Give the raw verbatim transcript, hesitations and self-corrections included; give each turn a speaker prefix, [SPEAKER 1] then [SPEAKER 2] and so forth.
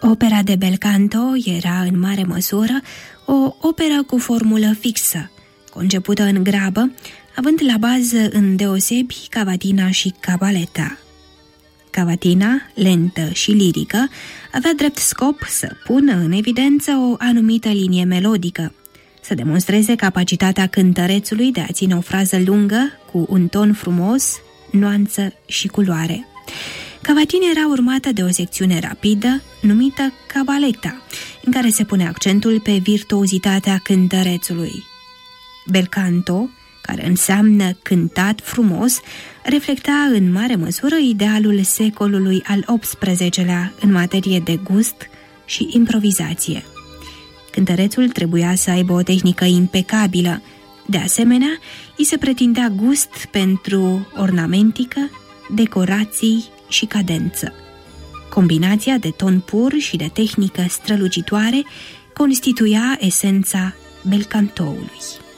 [SPEAKER 1] Opera de bel canto era în mare măsură o operă cu formulă fixă, concepută în grabă, având la bază îndeosebi cavatina și cabaleta. Cavatina, lentă și lirică, avea drept scop să pună în evidență o anumită linie melodică, să demonstreze capacitatea cântărețului de a ține o frază lungă cu un ton frumos, nuanță și culoare. Cavatina era urmată de o secțiune rapidă, numită cabaleta, în care se pune accentul pe virtuozitatea cântărețului. Bel canto, care înseamnă cântat frumos, reflecta în mare măsură idealul secolului al optsprezecelea în materie de gust și improvizație. Cântărețul trebuia să aibă o tehnică impecabilă. De asemenea, îi se pretindea gust pentru ornamentică, decorații și cadență. Combinația de ton pur și de tehnică strălucitoare constituia esența belcantoului.